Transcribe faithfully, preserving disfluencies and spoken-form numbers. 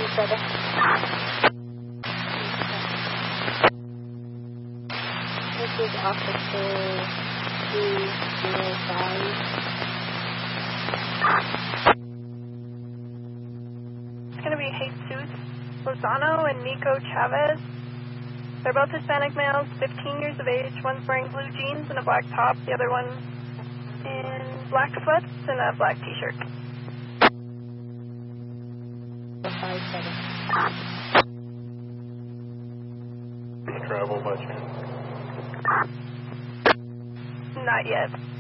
seven. This is Officer two zero five. It's going to be Jesus Lozano and Nico Chavez. They're both Hispanic males, fifteen years of age. One's wearing blue jeans and a black top. The other one in black sweats and a black t-shirt. five seven. Do you travel by chance? Not yet.